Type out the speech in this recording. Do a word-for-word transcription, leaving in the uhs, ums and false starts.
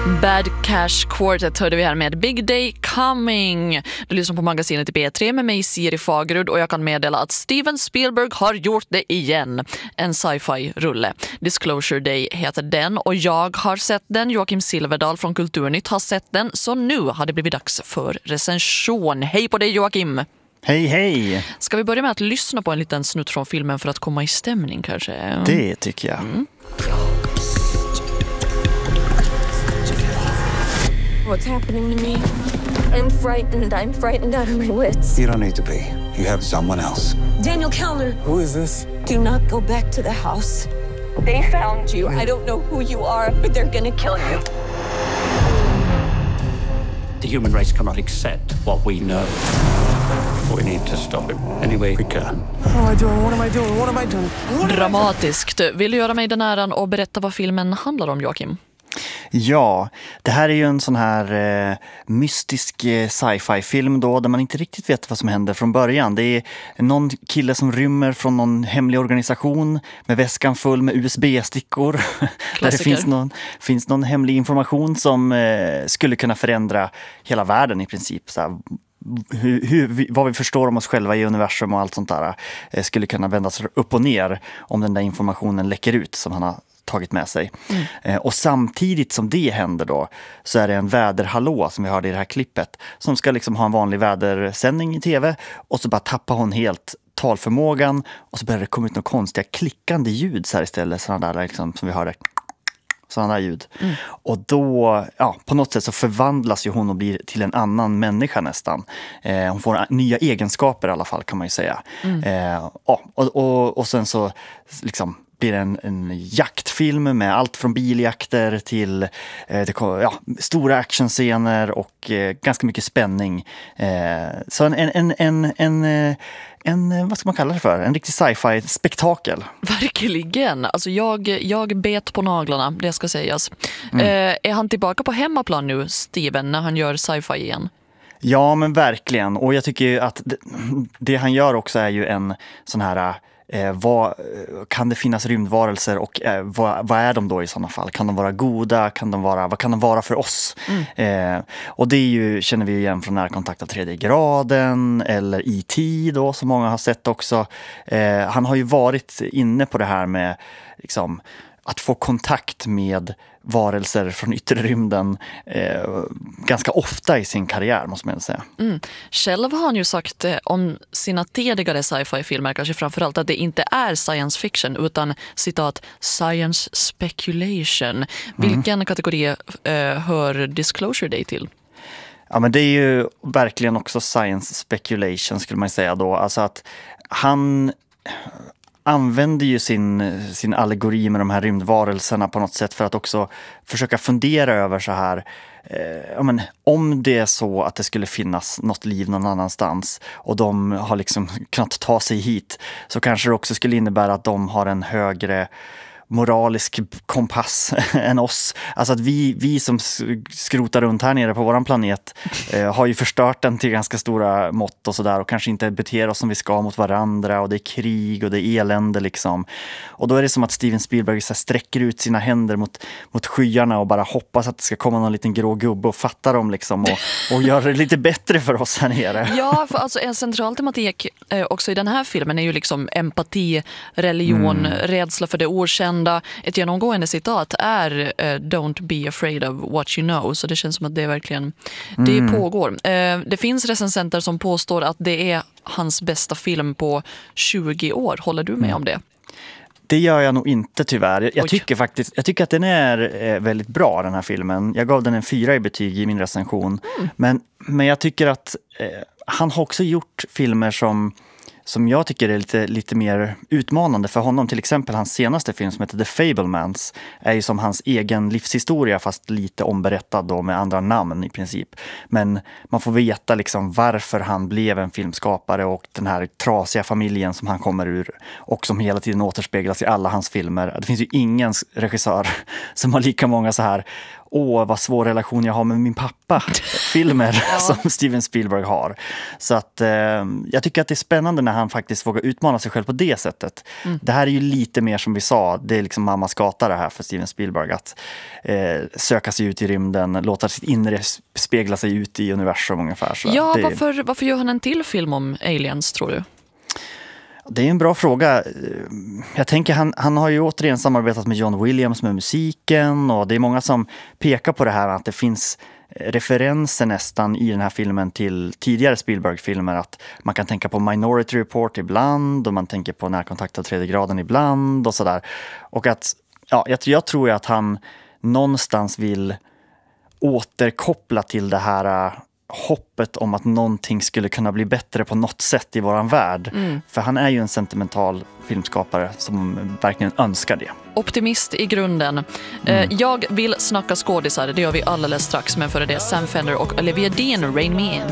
Bad Cash Quartet hörde vi här med Big Day Coming. Du lyssnar på magasinet i B tre med mig, Siri Fagerud, och jag kan meddela att Steven Spielberg har gjort det igen. En sci-fi-rulle. Disclosure Day heter den och jag har sett den. Joakim Silverdal från Kulturnytt har sett den, så nu har det blivit dags för recension. Hej på dig, Joakim! Hej, hej! Ska vi börja med att lyssna på en liten snutt från filmen för att komma i stämning kanske? Det tycker jag. Mm. What's happening to me? I'm frightened. I'm frightened out of my wits. You don't need to be. You have someone else. Daniel Kellner. Who is this? Do not go back to the house. They found you. I don't know who you are, but they're gonna kill you. The human race cannot accept what we know. We need to stop it any way we can. What am I doing? What am I doing? What am I doing? Dramatiskt. Vill du göra mig den äran och berätta vad filmen handlar om, Joakim? Ja, det här är ju en sån här eh, mystisk eh, sci-fi-film då, där man inte riktigt vet vad som händer från början. Det är någon kille som rymmer från någon hemlig organisation med väskan full med U S B-stickor. Där det finns någon, finns någon hemlig information som eh, skulle kunna förändra hela världen i princip. Så här, hur, hur, vad vi förstår om oss själva i universum och allt sånt där eh, skulle kunna vändas upp och ner om den där informationen läcker ut som han har tagit med sig. Mm. Eh, och samtidigt som det händer då så är det en väderhallå som vi hörde i det här klippet som ska liksom ha en vanlig vädersändning i tv och så bara tappar hon helt talförmågan och så börjar det komma ut några konstiga klickande ljud så här istället, sådana där liksom, som vi hörde. Sådana där ljud. Mm. Och då, ja, på något sätt så förvandlas ju hon och blir till en annan människa nästan. Eh, hon får nya egenskaper i alla fall, kan man ju säga. Mm. Eh, ja, och, och, och sen så liksom blir det en, en jaktfilm med allt från biljakter till eh, det, ja, stora actionscener och eh, ganska mycket spänning. Eh, så en, en, en, en, en, en, vad ska man kalla det för? En riktig sci-fi-spektakel. Verkligen. Alltså jag, jag bet på naglarna, det ska sägas. Mm. Eh, är han tillbaka på hemmaplan nu, Steven, när han gör sci-fi igen? Ja, men verkligen. Och jag tycker att det, det han gör också är ju en sån här... Eh, vad, kan det finnas rymdvarelser och eh, vad, vad är de då i sådana fall? Kan de vara goda? Kan de vara, vad kan de vara för oss? Mm. Eh, och det är ju, känner vi igen från Närkontakt av tredje graden eller E T då, som många har sett också. Eh, han har ju varit inne på det här med liksom, att få kontakt med varelser från yttre rymden eh, ganska ofta i sin karriär, måste man säga. Mm. Själv har han ju sagt eh, om sina tidigare sci-fi-filmer, kanske framförallt, att det inte är science fiction utan citat science speculation. Mm. Vilken kategori eh, hör Disclosure Day till? Ja, men det är ju verkligen också science speculation, skulle man säga då. Alltså att han använder ju sin, sin allegori med de här rymdvarelserna på något sätt för att också försöka fundera över så här, eh, ja, men, om det är så att det skulle finnas något liv någon annanstans och de har liksom kunnat ta sig hit, så kanske det också skulle innebära att de har en högre moralisk kompass än oss. Alltså att vi, vi som skrotar runt här nere på våran planet eh, har ju förstört den till ganska stora mått och sådär och kanske inte beter oss som vi ska mot varandra och det är krig och det är elände liksom. Och då är det som att Steven Spielberg så här, sträcker ut sina händer mot, mot skyarna och bara hoppas att det ska komma någon liten grå gubbe och fatta dem liksom och, och göra det lite bättre för oss här nere. Ja, för alltså en central tematik eh, också i den här filmen är ju liksom empati, religion, mm. rädsla för det okända. Ett genomgående citat är uh, don't be afraid of what you know. Så det känns som att det verkligen det mm. pågår. Uh, det finns recensenter som påstår att det är hans bästa film på tjugo år. Håller du med mm. om det? Det gör jag nog inte tyvärr. Jag, jag tycker faktiskt jag tycker att den är eh, väldigt bra, den här filmen. Jag gav den en fyra i betyg i min recension. Mm. Men, men jag tycker att eh, han har också gjort filmer som som jag tycker är lite, lite mer utmanande för honom. Till exempel hans senaste film som heter The Fablemans är ju som hans egen livshistoria fast lite omberättad då med andra namn i princip. Men man får veta liksom varför han blev en filmskapare och den här trasiga familjen som han kommer ur och som hela tiden återspeglas i alla hans filmer. Det finns ju ingen regissör som har lika många så här åh vad svår relation jag har med min pappa filmer ja. som Steven Spielberg har. Så att eh, jag tycker att det är spännande när han faktiskt vågar utmana sig själv på det sättet. Mm. Det här är ju lite mer som vi sa, det är liksom mammas gata det här för Steven Spielberg, att eh, söka sig ut i rymden, låta sitt inre spegla sig ut i universum ungefär. Så ja, det... varför, varför gör han en till film om aliens, tror du? Det är en bra fråga. Jag tänker han, han har ju återigen samarbetat med John Williams med musiken, och det är många som pekar på det här att det finns referenser nästan i den här filmen till tidigare Spielberg-filmer, att man kan tänka på Minority Report ibland och man tänker på Närkontakt av tredje graden ibland och sådär. Och att, ja, jag, jag tror ju att han någonstans vill återkoppla till det här hoppet om att någonting skulle kunna bli bättre på något sätt i våran värld. Mm. För han är ju en sentimental filmskapare som verkligen önskar det. Optimist i grunden. Mm. Jag vill snacka skådisar, det gör vi alldeles strax, men före det Sam Fender och Olivia Dean, Rain Me In.